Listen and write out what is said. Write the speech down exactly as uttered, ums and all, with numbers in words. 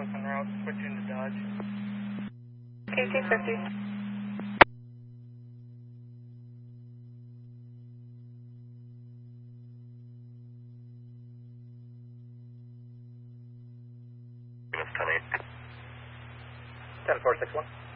en route, switching to Dodge. K two fifty. ten eight. ten four six one.